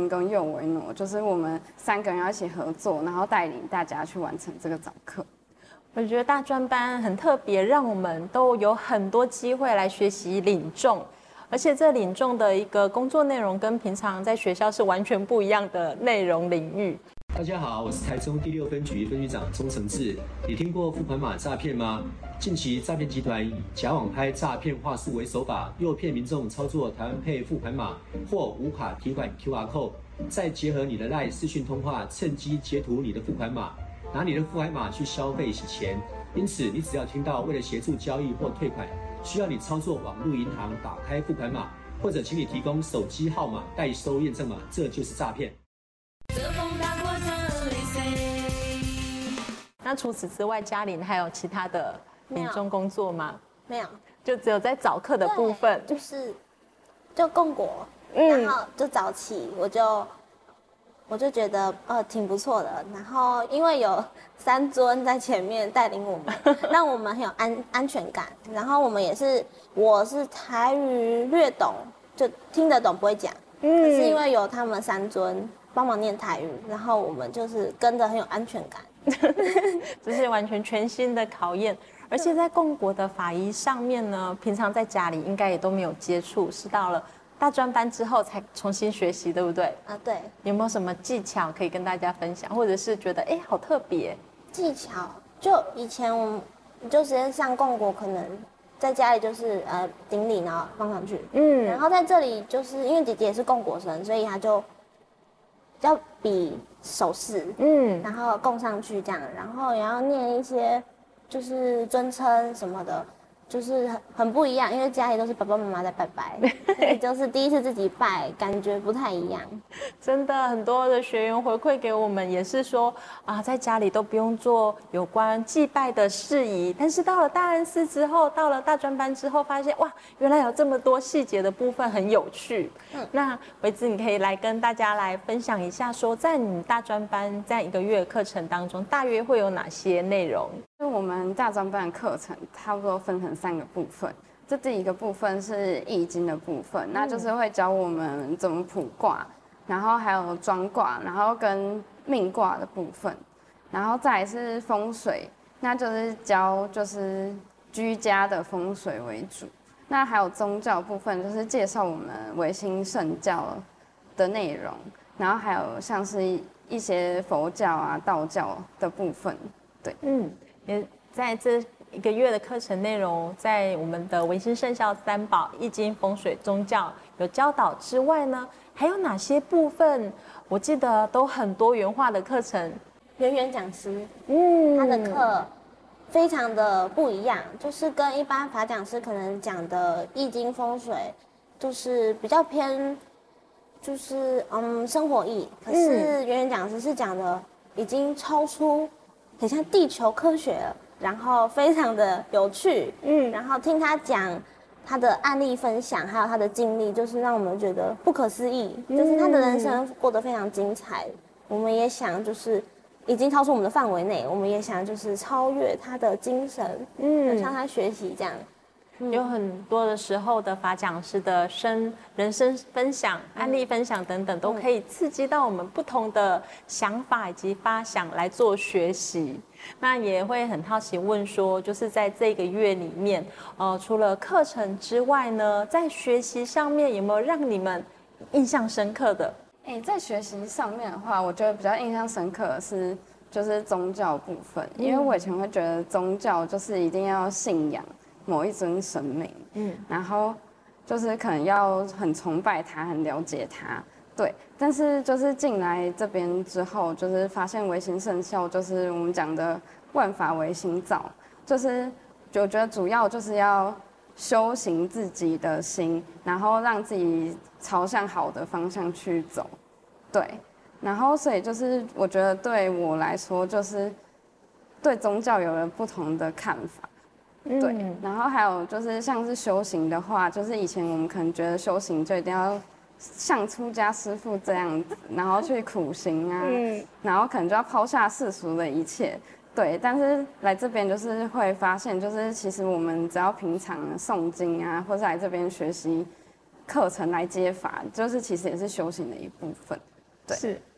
跟佑维诺，就是我们3个人要一起合作，然后带领大家去完成这个早课。 我觉得大专班很特别，让我们都有很多机会来学习领众，而且这领众的一个工作内容跟平常在学校是完全不一样的内容领域。 大家好，我是台中第6分局分局长钟承志。你听过付款码诈骗吗？近期诈骗集团以假网拍诈骗话术为手法，诱骗民众操作台湾配付款码或无卡提款 QR code， 再结合你的 LINE 视讯通话，趁机截图你的付款码，拿你的付款码去消费洗钱。因此，你只要听到为了协助交易或退款，需要你操作网络银行打开付款码，或者请你提供手机号码代收验证码，这就是诈骗。 那除此之外，嘉玲还有其他的领众工作吗？ 没有， 就只有在早课的部分， 就供果，然后就早起，我就觉得挺不错的。然后因为有3尊在前面带领我们，让我们很有安全感。然后我是台语略懂，就听得懂不会讲，可是因为有他们3尊帮忙念台语，然后我们就是跟着很有安全感。 这是完全全新的考验，而且在供国的法医上面呢，平常在家里应该也都没有接触，是到了大专班之后才重新学习，对不对？ 对。 有没有什么技巧可以跟大家分享，或者是觉得好特别？ 技巧就以前我们就直接上供国，可能在家里就是顶礼然后放上去，然后在这里就是因为姐姐也是供国生，所以她就要比手势，然后供上去这样，然后也要念一些就是尊称什么的，就是很不一样，因为家里都是爸爸妈妈在拜拜，所以就是第一次自己拜，感觉不太一样。 真的，很多的学员回馈给我们也是说在家里都不用做有关祭拜的事宜，但是到了大安寺之后，到了大专班之后，发现哇，原来有这么多细节的部分很有趣。那维姿，你可以来跟大家来分享一下，说在你大专班这样1个月的课程当中，大约会有哪些内容？ 我们大专班的课程差不多分成3个部分。这第一个部分是易经的部分，那就是会教我们怎么卜卦，然后还有庄卦，然后跟命卦的部分，然后再来是风水，那就是教就是居家的风水为主。那还有宗教部分，就是介绍我们维新圣教的内容，然后还有像是一些佛教啊、道教的部分，对， 也在这1个月的课程内容，在我们的维新圣教3宝、易经、风水、宗教有教导之外呢，还有哪些部分？我记得都很多元化的课程。 圆圆讲师，他的课非常的不一样，就是跟一般法讲师可能讲的易经、风水，就是比较偏，就是生活意。可是圆圆讲师是讲的已经超出，很像地球科学了。然后非常的有趣，然后听他讲他的案例分享，还有他的经历，就是让我们觉得不可思议，就是他的人生过得非常精彩。我们也想就是已经超出我们的范围内，我们也想就是超越他的精神，向他学习这样。 有很多的时候的法讲师的人生分享、案例分享等等，都可以刺激到我们不同的想法以及发想来做学习。那也会很好奇问说，就是在这个月里面，除了课程之外呢，在学习上面有没有让你们印象深刻的？ 在学习上面的话，我觉得比较印象深刻的是就是宗教部分，因为我以前会觉得宗教就是一定要信仰某一尊神明，然后就是可能要很崇拜他，很了解他，对。但是就是进来这边之后，就是发现维新圣教就是我们讲的万法唯心造，就是我觉得主要就是要修行自己的心，然后让自己朝向好的方向去走，对。然后所以就是我觉得对我来说，就是对宗教有了不同的看法。对，然后还有就是像是修行的话，就是以前我们可能觉得修行就一定要像出家师父这样子，然后去苦行啊，然后可能就要抛下世俗的一切。对，但是来这边就是会发现，就是其实我们只要平常诵经啊，或是来这边学习课程来接法，就是其实也是修行的一部分。 对。 是。